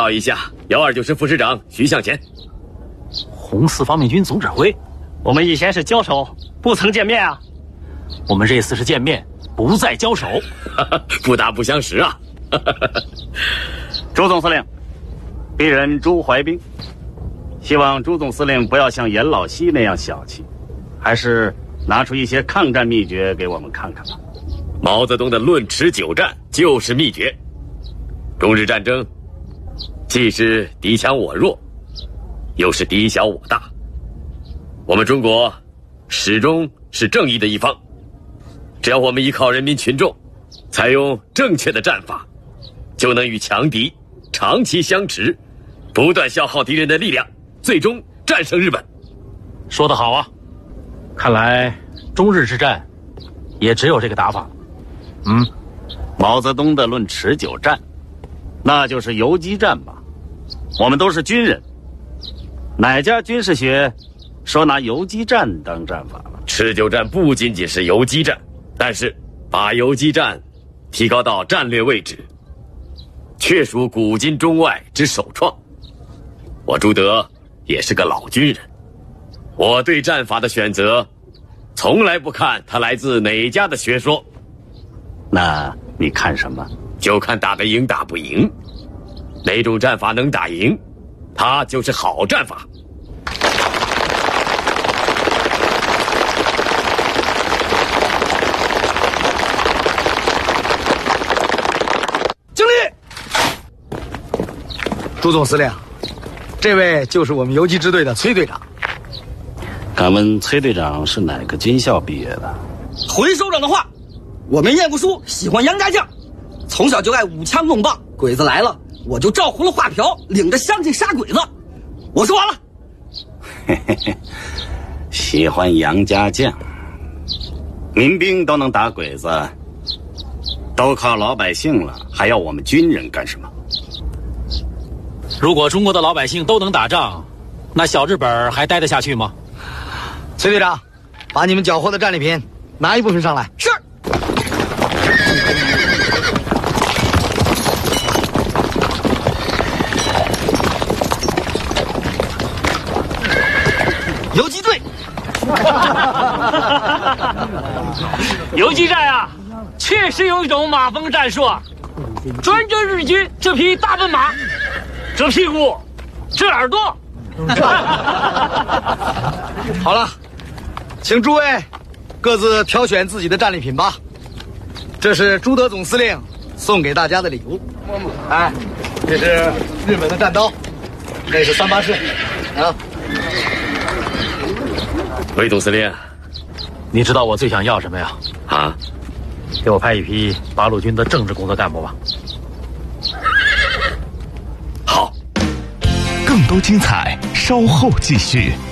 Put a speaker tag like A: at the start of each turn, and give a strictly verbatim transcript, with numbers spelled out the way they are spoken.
A: 绍一下，幺二九师副师长徐向前。
B: 红四方面军总指挥，
C: 我们以前是交手，不曾见面啊。
B: 我们这次是见面，不再交手，
A: 不打不相识啊。
D: 朱总司令，鄙人朱怀彬，希望朱总司令不要像严老西那样小气，还是拿出一些抗战秘诀给我们看看吧。
A: 毛泽东的论持久战就是秘诀。中日战争既是敌强我弱，又是敌小我大。我们中国始终是正义的一方，只要我们依靠人民群众，采用正确的战法，就能与强敌长期相持，不断消耗敌人的力量，最终战胜日本。
B: 说得好啊，看来中日之战也只有这个打法。
D: 嗯，毛泽东的论持久战，那就是游击战吧。我们都是军人，哪家军事学说拿游击战当战法了？
A: 持久战不仅仅是游击战，但是把游击战提高到战略位置，确属古今中外之首创。我朱德也是个老军人，我对战法的选择从来不看它来自哪家的学说。
D: 那你看什么？
A: 就看打得赢打不赢。哪种战法能打赢，它就是好战法。
E: 敬礼！朱总司令，这位就是我们游击支队的崔队长。
D: 敢问崔队长是哪个军校毕业的？
F: 回首长的话，我没念过书，喜欢杨家将，从小就爱舞枪弄棒，鬼子来了我就照葫芦画瓢，领着乡亲杀鬼子。我说完了。
D: 嘿嘿嘿，喜欢杨家将，民兵都能打鬼子，都靠老百姓了，还要我们军人干什么？
B: 如果中国的老百姓都能打仗，那小日本还待得下去吗？
E: 崔队长，把你们缴获的战利品拿一部分上来。
F: 是。
E: 游击队。
C: 游击战啊，确实有一种马蜂战术啊，专针日军这匹大奔马，这屁股，这耳朵。
E: 好了，请诸位各自挑选自己的战利品吧。这是朱德总司令送给大家的礼物。哎，这是日本的战刀，这是三八式啊。
A: 魏总司令，
B: 你知道我最想要什么呀？
A: 啊，
B: 给我派一批八路军的政治工作干部吧。
A: 好，
G: 更多精彩稍后继续。